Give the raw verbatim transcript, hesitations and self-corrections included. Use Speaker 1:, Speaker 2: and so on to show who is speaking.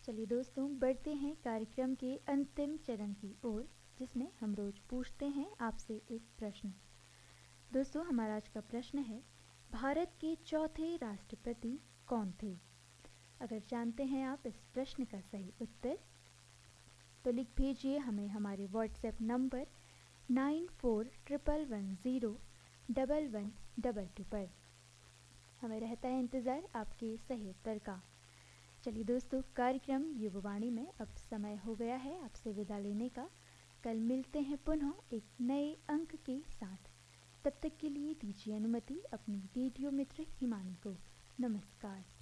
Speaker 1: चलिए दोस्तों, बढ़ते हैं कार्यक्रम के अंतिम चरण की ओर, जिसमें हम रोज पूछते हैं आपसे एक प्रश्न। दोस्तों, हमारा आज का प्रश्न है, भारत के चौथे राष्ट्रपति कौन थे? अगर जानते हैं आप इस प्रश्न का सही उत्तर, तो लिख भेजिए हमें हमारे WhatsApp number nine four triple one zero double one double two पर। हमें रहता है इंतज़ार आपके सही उत्तर का। चलिए दोस्तों, कार्यक्रम युववाणी में अब समय हो गया है आपसे विदा लेने का। कल मिलते हैं पुनः एक नए अंक के साथ। तब तक के लिए दीजिए अनुमति अपनी रेडियो मित्र हिमानी को। नमस्कार।